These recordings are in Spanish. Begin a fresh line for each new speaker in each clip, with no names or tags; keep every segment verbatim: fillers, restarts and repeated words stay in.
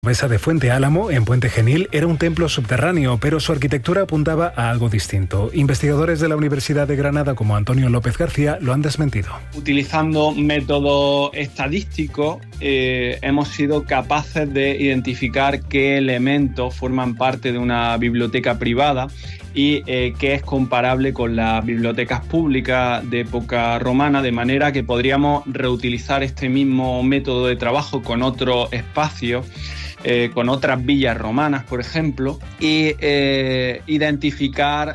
Cordobesa de Fuente Álamo, en Puente Genil, era un templo subterráneo, pero su arquitectura apuntaba a algo distinto. Investigadores de la Universidad de Granada, como Antonio López García, lo han desmentido.
Utilizando métodos estadísticos, eh, hemos sido capaces de identificar qué elementos forman parte de una biblioteca privada y eh, que es comparable con las bibliotecas públicas de época romana, de manera que podríamos reutilizar este mismo método de trabajo con otros espacios, eh, con otras villas romanas, por ejemplo, y eh, identificar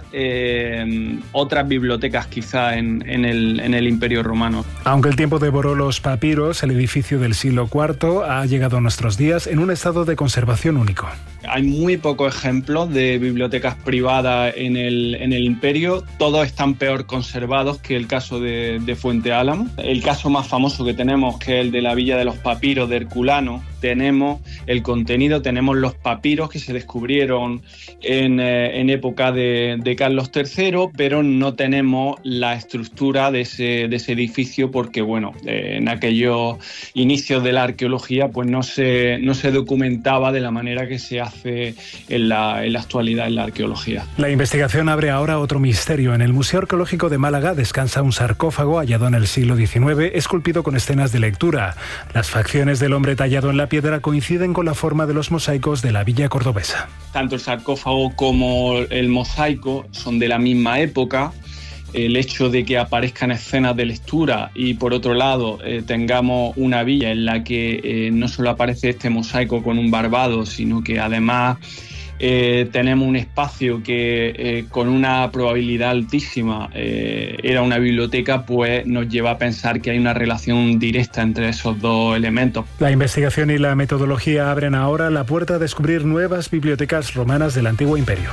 eh, otras bibliotecas quizá en, en, el, en el Imperio Romano.
Aunque el tiempo devoró los papiros, el edificio del siglo cuarto ha llegado a nuestros días en un estado de conservación único.
Hay muy pocos ejemplos de bibliotecas privadas en el, en el Imperio. Todos están peor conservados que el caso de, de Fuente Álamo. El caso más famoso que tenemos, que es el de la Villa de los Papiros de Herculano, tenemos el contenido, tenemos los papiros que se descubrieron en, eh, en época de, de Carlos tercero, pero no tenemos la estructura de ese, de ese edificio porque, bueno, eh, en aquellos inicios de la arqueología pues no se, no se documentaba de la manera que se hace en la, en la actualidad en la arqueología.
La investigación abre ahora otro misterio. En el Museo Arqueológico de Málaga descansa un sarcófago hallado en el siglo diecinueve, esculpido con escenas de lectura. Las facciones del hombre tallado en la piedra coinciden con la forma de los mosaicos de la villa cordobesa.
Tanto el sarcófago como el mosaico son de la misma época. El hecho de que aparezcan escenas de lectura y, por otro lado, eh, tengamos una villa en la que eh, no solo aparece este mosaico con un barbado, sino que además eh, tenemos un espacio que eh, con una probabilidad altísima eh, era una biblioteca, pues nos lleva a pensar que hay una relación directa entre esos dos elementos.
La investigación y la metodología abren ahora la puerta a descubrir nuevas bibliotecas romanas del antiguo imperio.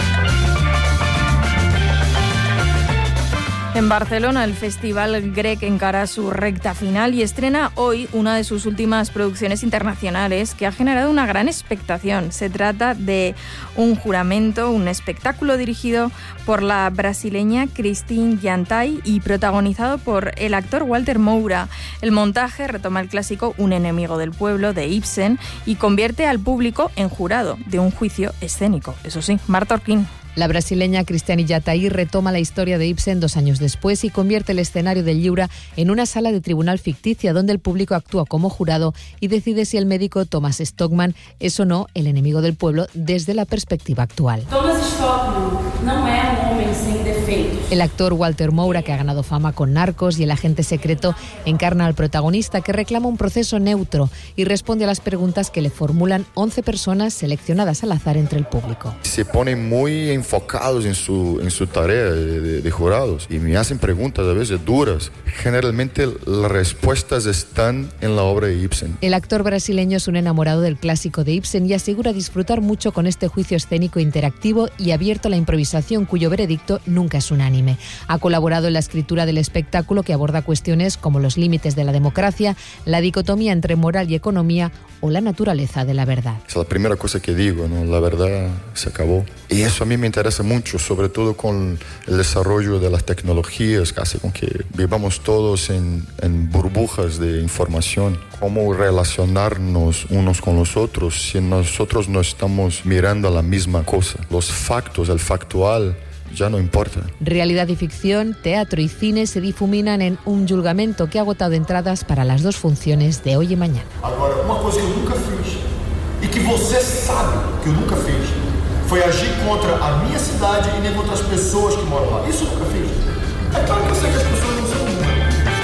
En Barcelona, el Festival Grec encara su recta final y estrena hoy una de sus últimas producciones internacionales que ha generado una gran expectación. Se trata de Un juramento, un espectáculo dirigido por la brasileña Christine Yantay y protagonizado por el actor Walter Moura. El montaje retoma el clásico Un enemigo del pueblo de Ibsen y convierte al público en jurado de un juicio escénico. Eso sí, Marta Orquín.
La brasileña Christine Yantay retoma la historia de Ibsen dos años después y convierte el escenario del Lliura en una sala de tribunal ficticia donde el público actúa como jurado y decide si el médico Thomas Stockmann es o no el enemigo del pueblo desde la perspectiva actual.
Thomas Stockmann no es un hombre sin defectos.
El actor Walter Moura, que ha ganado fama con Narcos y El agente secreto, encarna al protagonista que reclama un proceso neutro y responde a las preguntas que le formulan once personas seleccionadas al azar entre el público.
Se ponen muy enfocados en su, en su tarea de, de, de jurados y me hacen preguntas a veces duras. Generalmente las respuestas están en la obra de Ibsen.
El actor brasileño es un enamorado del clásico de Ibsen y asegura disfrutar mucho con este juicio escénico interactivo y abierto a la improvisación, cuyo veredicto nunca es unánime. Ha colaborado en la escritura del espectáculo, que aborda cuestiones como los límites de la democracia, la dicotomía entre moral y economía o la naturaleza de la verdad.
Es la primera cosa que digo, ¿no? La verdad se acabó. Y eso a mí me interesa mucho, sobre todo con el desarrollo de las tecnologías, casi con que vivamos todos en, en burbujas de información. Cómo relacionarnos unos con los otros si nosotros no estamos mirando a la misma cosa. Los factos, el factual, ya no importa.
Realidad y ficción, teatro y cine se difuminan en Un julgamento, que ha agotado entradas para las dos funciones de hoy y mañana.
Agora, uma coisa que eu nunca fiz e que você sabe que eu nunca fiz foi agir contra a minha cidade e nem contra as pessoas que moram lá. Isso eu nunca fiz. É claro que eu sei que as pessoas não são humanas.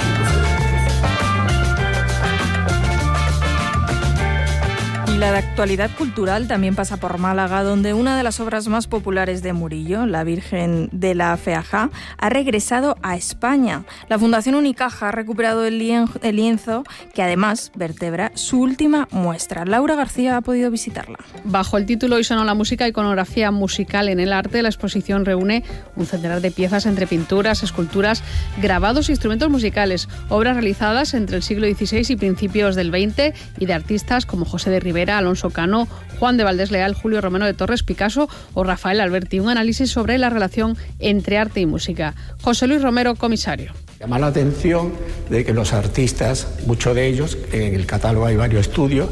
Y la actualidad cultural también pasa por Málaga, donde una de las obras más populares de Murillo, La Virgen de la Feajá, ha regresado a España. La Fundación Unicaja ha recuperado el lienzo, que además vertebra su última muestra. Laura García ha podido visitarla.
Bajo el título Hoy sonó la música, iconografía musical en el arte, la exposición reúne un centenar de piezas entre pinturas, esculturas, grabados e instrumentos musicales, obras realizadas entre el siglo dieciséis y principios del veinte y de artistas como José de Rivera, Alonso Cano, Juan de Valdés Leal, Julio Romero de Torres, Picasso o Rafael Alberti. Un análisis sobre la relación entre arte y música. José Luis Romero, comisario.
Llama la atención de que los artistas, muchos de ellos, en el catálogo hay varios estudios,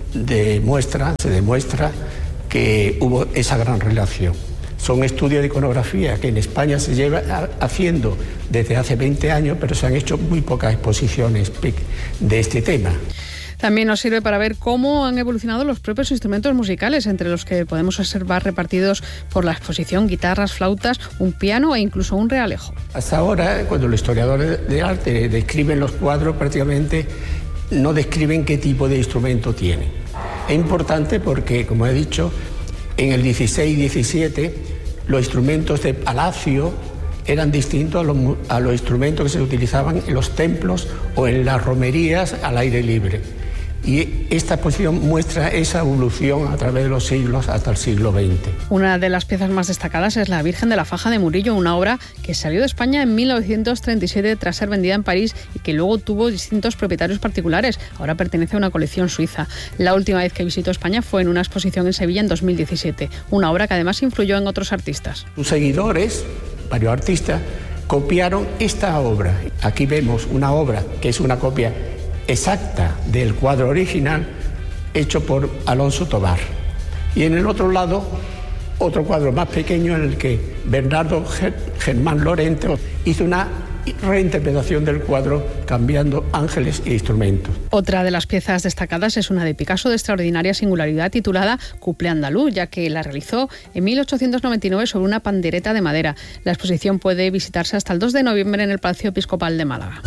demuestra, se demuestra que hubo esa gran relación. Son estudios de iconografía que en España se lleva haciendo desde hace veinte años, pero se han hecho muy pocas exposiciones de este tema.
También nos sirve para ver cómo han evolucionado los propios instrumentos musicales, entre los que podemos observar repartidos por la exposición guitarras, flautas, un piano e incluso un realejo.
Hasta ahora, cuando los historiadores de arte describen los cuadros, prácticamente no describen qué tipo de instrumento tienen. Es importante porque, como he dicho, en el dieciséis y diecisiete los instrumentos de palacio eran distintos a los, a los instrumentos que se utilizaban en los templos o en las romerías al aire libre. Y esta exposición muestra esa evolución a través de los siglos hasta el siglo veinte.
Una de las piezas más destacadas es la Virgen de la Faja de Murillo, una obra que salió de España en mil novecientos treinta y siete tras ser vendida en París y que luego tuvo distintos propietarios particulares. Ahora pertenece a una colección suiza. La última vez que visitó España fue en una exposición en Sevilla en dos mil diecisiete, una obra que además influyó en otros artistas.
Sus seguidores, varios artistas, copiaron esta obra. Aquí vemos una obra que es una copia exacta del cuadro original hecho por Alonso Tobar. Y en el otro lado, otro cuadro más pequeño en el que Bernardo Germán Lorente hizo una reinterpretación del cuadro cambiando ángeles e instrumentos.
Otra de las piezas destacadas es una de Picasso de extraordinaria singularidad titulada Cuplé Andaluz, ya que la realizó en mil ochocientos noventa y nueve sobre una pandereta de madera. La exposición puede visitarse hasta el dos de noviembre en el Palacio Episcopal de Málaga.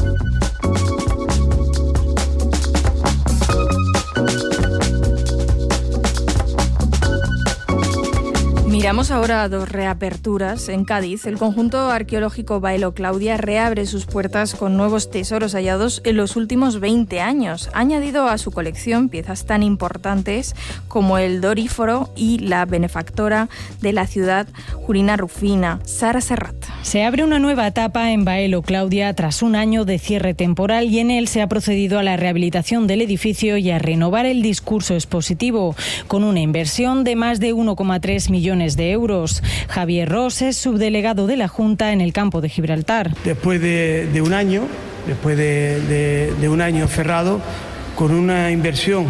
Miramos ahora a dos reaperturas. En Cádiz, el conjunto arqueológico Baelo Claudia reabre sus puertas con nuevos tesoros hallados en los últimos veinte años. Ha añadido a su colección piezas tan importantes como el Doríforo y la benefactora de la ciudad, Juliana Rufina, Sara Serrat.
Se abre una nueva etapa en Baelo Claudia tras un año de cierre temporal y en él se ha procedido a la rehabilitación del edificio y a renovar el discurso expositivo, con una inversión de más de uno coma tres millones de euros. Javier Ros es subdelegado de la Junta en el campo de Gibraltar.
Después de, de un año, después de, de, de un año cerrado, con una inversión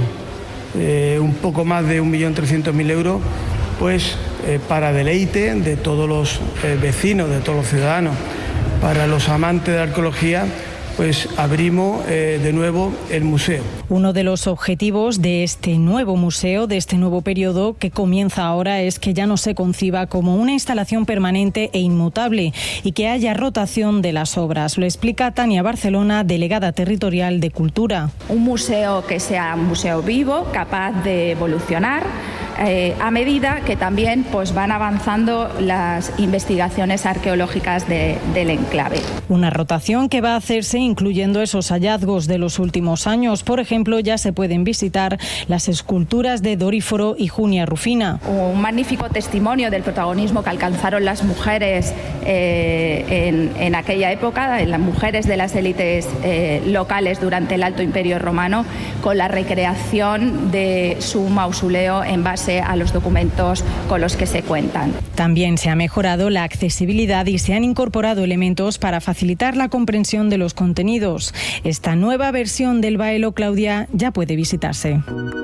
eh, un poco más de un millón trescientos mil euros, pues eh, para deleite de todos los eh, vecinos, de todos los ciudadanos, para los amantes de la arqueología, pues abrimos eh, de nuevo el museo.
Uno de los objetivos de este nuevo museo, de este nuevo periodo que comienza ahora, es que ya no se conciba como una instalación permanente e inmutable y que haya rotación de las obras. Lo explica Tania Barcelona, delegada territorial de Cultura.
Un museo que sea un museo vivo, capaz de evolucionar, Eh, a medida que también pues, van avanzando las investigaciones arqueológicas de, del enclave.
Una rotación que va a hacerse incluyendo esos hallazgos de los últimos años. Por ejemplo, ya se pueden visitar las esculturas de Doríforo y Junia Rufina.
Un magnífico testimonio del protagonismo que alcanzaron las mujeres eh, en, en aquella época, en las mujeres de las élites eh, locales durante el Alto Imperio Romano, con la recreación de su mausoleo en base a los documentos con los que se cuentan.
También se ha mejorado la accesibilidad y se han incorporado elementos para facilitar la comprensión de los contenidos. Esta nueva versión del Baelo Claudia ya puede visitarse.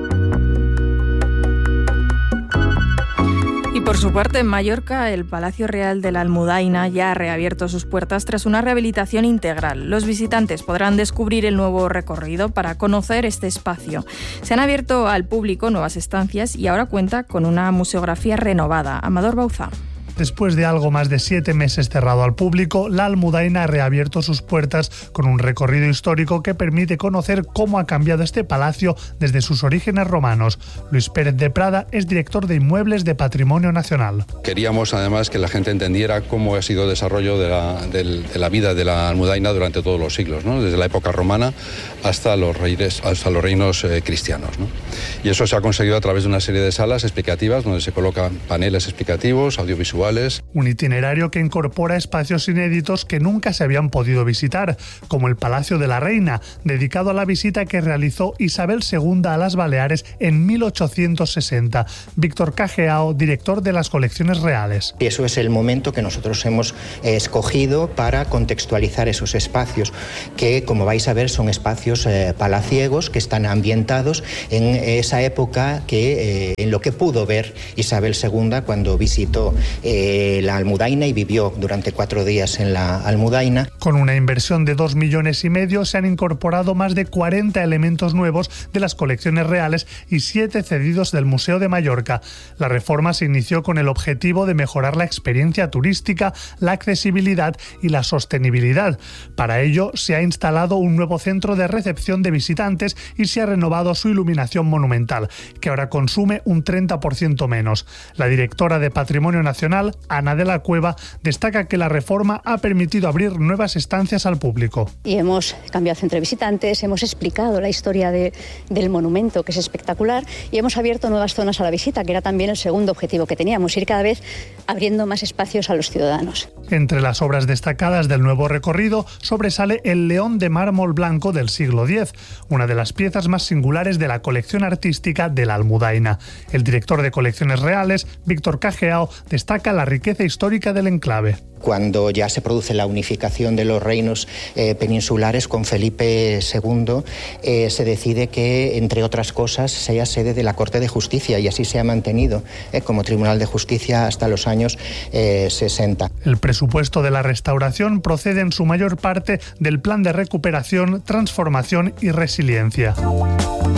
Y por su parte, en Mallorca, el Palacio Real de la Almudaina ya ha reabierto sus puertas tras una rehabilitación integral. Los visitantes podrán descubrir el nuevo recorrido para conocer este espacio. Se han abierto al público nuevas estancias y ahora cuenta con una museografía renovada. Amador Bauzá.
Después de algo más de siete meses cerrado al público, la Almudaina ha reabierto sus puertas con un recorrido histórico que permite conocer cómo ha cambiado este palacio desde sus orígenes romanos. Luis Pérez de Prada es director de Inmuebles de Patrimonio Nacional.
Queríamos además que la gente entendiera cómo ha sido el desarrollo de la, de, de la vida de la Almudaina durante todos los siglos, ¿no? Desde la época romana hasta los, reyes, hasta los reinos eh, cristianos, ¿no? Y eso se ha conseguido a través de una serie de salas explicativas donde se colocan paneles explicativos, audiovisuales, actuales.
Un itinerario que incorpora espacios inéditos que nunca se habían podido visitar, como el Palacio de la Reina, dedicado a la visita que realizó Isabel segunda a las Baleares en mil ochocientos sesenta. Víctor Cajeao, director de las colecciones reales.
Y eso es el momento que nosotros hemos eh, escogido para contextualizar esos espacios, que como vais a ver son espacios eh, palaciegos que están ambientados en esa época que eh, en lo que pudo ver Isabel segunda cuando visitó eh, la Almudaina y vivió durante cuatro días en la Almudaina.
Con una inversión de dos millones y medio se han incorporado más de cuarenta elementos nuevos de las colecciones reales y siete cedidos del Museo de Mallorca. La reforma se inició con el objetivo de mejorar la experiencia turística, la accesibilidad y la sostenibilidad. Para ello se ha instalado un nuevo centro de recepción de visitantes y se ha renovado su iluminación monumental, que ahora consume un treinta por ciento menos. La directora de Patrimonio Nacional, Ana de la Cueva, destaca que la reforma ha permitido abrir nuevas estancias al público.
Y hemos cambiado centro de visitantes, hemos explicado la historia de, del monumento, que es espectacular, y hemos abierto nuevas zonas a la visita, que era también el segundo objetivo que teníamos, ir cada vez abriendo más espacios a los ciudadanos.
Entre las obras destacadas del nuevo recorrido sobresale el León de mármol blanco del siglo diez, una de las piezas más singulares de la colección artística de la Almudaina. El director de Colecciones Reales, Víctor Cajeao, destaca la riqueza histórica del enclave.
Cuando ya se produce la unificación de los reinos eh, peninsulares con Felipe segundo, eh, se decide que, entre otras cosas, sea sede de la Corte de Justicia, y así se ha mantenido eh, como Tribunal de Justicia hasta los años eh, sesenta.
El presupuesto de la restauración procede en su mayor parte del Plan de Recuperación, Transformación y Resiliencia.